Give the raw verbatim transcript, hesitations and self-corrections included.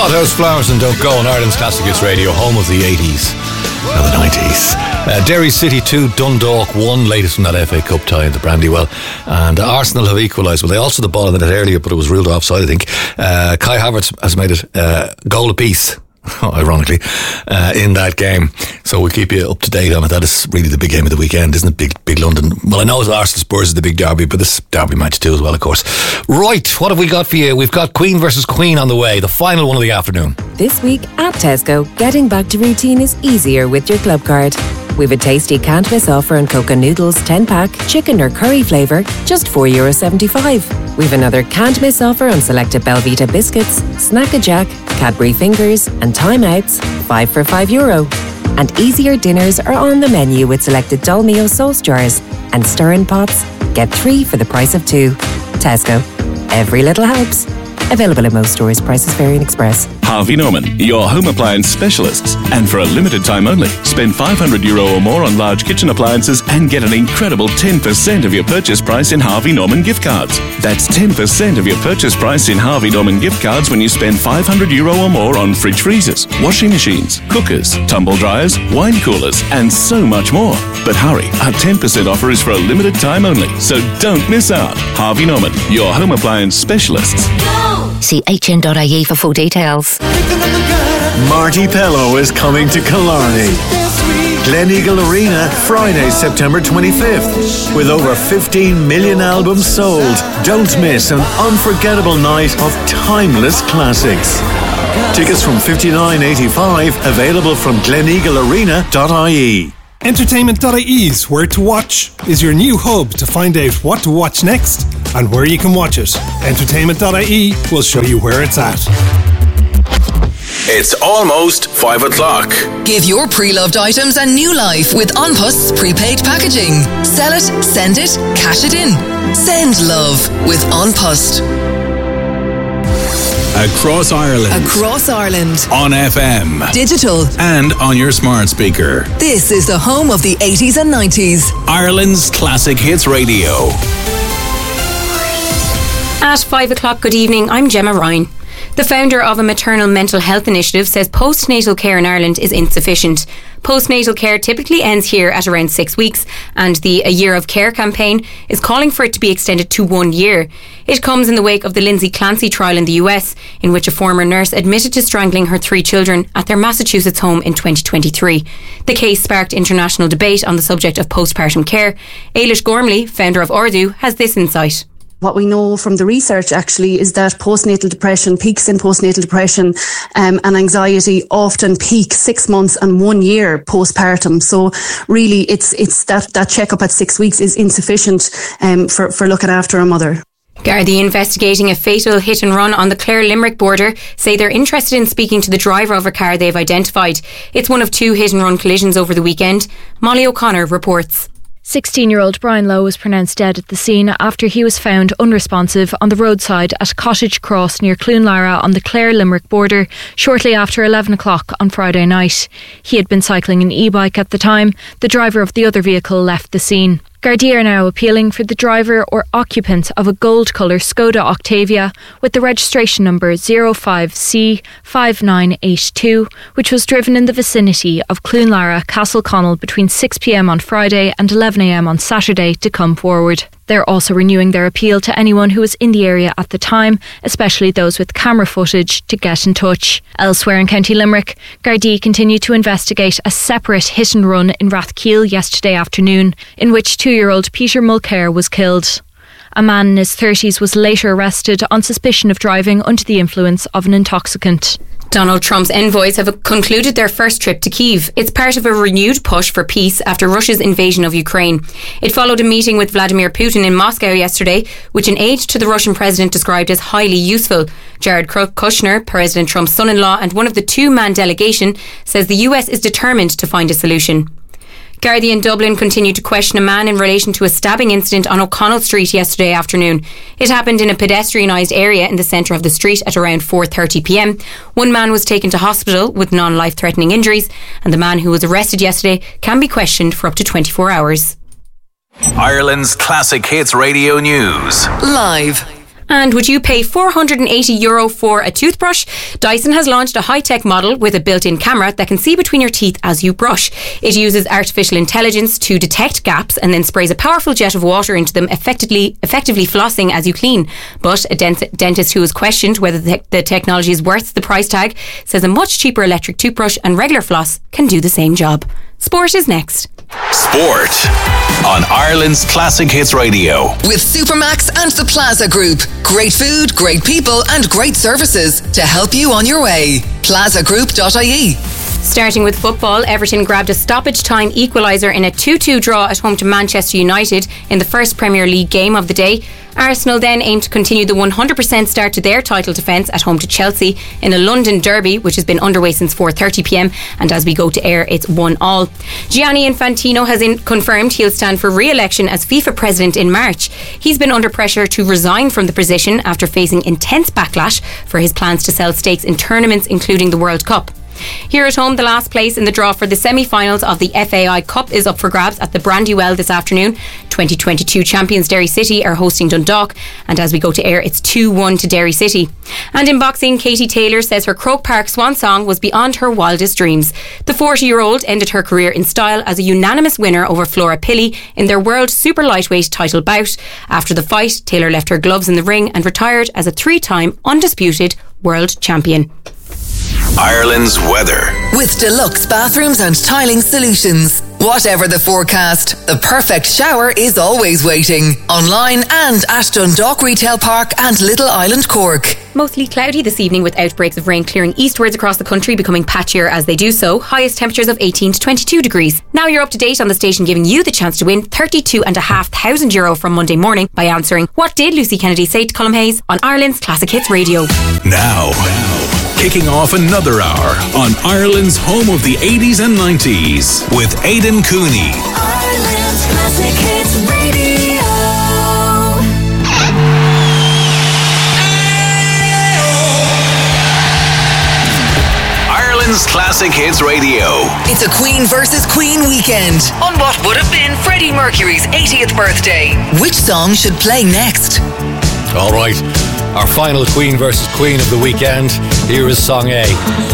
Hothouse Flowers and Don't Go on Ireland's Classic Hits Radio, home of the eighties and the nineties. Uh, Derry City two, Dundalk one, latest from that F A Cup tie into Brandywell. And uh, Arsenal have equalised. Well, they also the ball in the net earlier, but it was ruled offside, I think. Uh, Kai Havertz has made it uh, goal apiece. Ironically, uh, in that game. So we'll keep you up to date on it. That is really the big game of the weekend, isn't it? Big, big London. Well, I know Arsenal Spurs is the big derby, but this derby match too as well, of course. Right, what have we got for you? We've got Queen versus Queen on the way, the final one of the afternoon. This week at Tesco, getting back to routine is easier with your club card. We've a tasty can't miss offer on Coca Noodles ten pack, chicken or curry flavour, just four euro seventy-five. We've another can't miss offer on selected Belvita biscuits, Snack-a-Jack, Cadbury Fingers and Time Outs, five for five euro. And easier dinners are on the menu with selected Dolmio sauce jars and stirring pots. Get three for the price of two. Tesco. Every little helps. Available in most stores. Prices vary in Express. Harvey Norman, your home appliance specialists. And for a limited time only, spend five hundred euro or more on large kitchen appliances and get an incredible ten percent of your purchase price in Harvey Norman gift cards. That's ten percent of your purchase price in Harvey Norman gift cards when you spend five hundred euro or more on fridge freezers, washing machines, cookers, tumble dryers, wine coolers, and so much more. But hurry, our ten percent offer is for a limited time only, so don't miss out. Harvey Norman, your home appliance specialists. See H N dot I E for full details. Marty Pello is coming to Killarney. Gleneagle Arena, Friday, September twenty-fifth. With over fifteen million albums sold, don't miss an unforgettable night of timeless classics. Tickets from fifty-nine eighty-five, available from gleneagle arena dot I E. Entertainment dot I E's Where to Watch is your new hub to find out what to watch next and where you can watch it. Entertainment dot I E will show you where it's at. It's almost five o'clock. Give your pre-loved items a new life with An Post's prepaid packaging. Sell it, send it, cash it in. Send love with An Post. Across Ireland. Across Ireland. On F M. Digital. And on your smart speaker. This is the home of the eighties and nineties. Ireland's Classic Hits Radio. At five o'clock, good evening, I'm Gemma Ryan. The founder of a maternal mental health initiative says postnatal care in Ireland is insufficient. Postnatal care typically ends here at around six weeks, and the A Year of Care campaign is calling for it to be extended to one year. It comes in the wake of the Lindsay Clancy trial in the U S, in which a former nurse admitted to strangling her three children at their Massachusetts home in twenty twenty-three. The case sparked international debate on the subject of postpartum care. Ailish Gormley, founder of Ordu, has this insight. What we know from the research actually is that postnatal depression, peaks in postnatal depression um, and anxiety often peak six months and one year postpartum. So really it's it's that, that checkup at six weeks is insufficient um, for, for looking after a mother. Gardaí investigating a fatal hit and run on the Clare-Limerick border say they're interested in speaking to the driver of a car they've identified. It's one of two hit and run collisions over the weekend. Molly O'Connor reports. sixteen-year-old Brian Lowe was pronounced dead at the scene after he was found unresponsive on the roadside at Cottage Cross near Cloonlara on the Clare-Limerick border shortly after eleven o'clock on Friday night. He had been cycling an e-bike at the time. The driver of the other vehicle left the scene. Gardaí are now appealing for the driver or occupant of a gold colour Skoda Octavia with the registration number zero five C five nine eight two, which was driven in the vicinity of Cloonlara, Castleconnell between six p.m. on Friday and eleven a.m. on Saturday to come forward. They're also renewing their appeal to anyone who was in the area at the time, especially those with camera footage, to get in touch. Elsewhere in County Limerick, Gardaí continue to investigate a separate hit and run in Rathkeel yesterday afternoon, in which two-year-old Peter Mulcair was killed. A man in his thirties was later arrested on suspicion of driving under the influence of an intoxicant. Donald Trump's envoys have concluded their first trip to Kyiv. It's part of a renewed push for peace after Russia's invasion of Ukraine. It followed a meeting with Vladimir Putin in Moscow yesterday, which an aide to the Russian president described as highly useful. Jared Kushner, President Trump's son-in-law and one of the two-man delegation, says the U S is determined to find a solution. Gardaí in Dublin continue to question a man in relation to a stabbing incident on O'Connell Street yesterday afternoon. It happened in a pedestrianised area in the centre of the street at around four thirty p.m. One man was taken to hospital with non-life-threatening injuries, and the man who was arrested yesterday can be questioned for up to twenty-four hours. Ireland's Classic Hits Radio News. Live. And would you pay four hundred eighty euro for a toothbrush? Dyson has launched a high-tech model with a built-in camera that can see between your teeth as you brush. It uses artificial intelligence to detect gaps and then sprays a powerful jet of water into them, effectively effectively flossing as you clean. But a dent- dentist who has questioned whether the, the technology is worth the price tag says a much cheaper electric toothbrush and regular floss can do the same job. Sport is next. Sport on Ireland's Classic Hits Radio. With Supermax and the Plaza Group. Great food, great people and great services to help you on your way. plaza group dot I E. Starting with football, Everton grabbed a stoppage time equaliser in a two two draw at home to Manchester United in the first Premier League game of the day. Arsenal then aim to continue the one hundred percent start to their title defence at home to Chelsea in a London derby which has been underway since four thirty p m, and as we go to air it's one all. Gianni Infantino has in- confirmed he'll stand for re-election as FIFA president in March. He's been under pressure to resign from the position after facing intense backlash for his plans to sell stakes in tournaments including the World Cup. Here at home, the last place in the draw for the semi-finals of the F A I Cup is up for grabs at the Brandywell this afternoon. twenty twenty-two champions Derry City are hosting Dundalk, and as we go to air, it's two one to Derry City. And in boxing, Katie Taylor says her Croke Park swan song was beyond her wildest dreams. The forty-year-old ended her career in style as a unanimous winner over Flora Pilley in their World Super Lightweight title bout. After the fight, Taylor left her gloves in the ring and retired as a three-time undisputed world champion. Ireland's weather. With deluxe bathrooms and tiling solutions. Whatever the forecast, the perfect shower is always waiting. Online and at Dundalk Retail Park and Little Island, Cork. Mostly cloudy this evening with outbreaks of rain clearing eastwards across the country, becoming patchier as they do so. Highest temperatures of eighteen to twenty-two degrees. Now you're up to date on the station, giving you the chance to win thirty-two and a half thousand euro from Monday morning by answering What Did Lucy Kennedy Say to Colm Hayes on Ireland's Classic Hits Radio. Now, now, kicking off another hour on Ireland's home of the eighties and nineties with Aidan Cooney. Ireland's Classic Hits Radio. Ireland's Classic Hits Radio. It's a Queen versus Queen weekend on what would have been Freddie Mercury's eightieth birthday. Which song should play next? All right, our final Queen versus Queen of the weekend. Here is song A.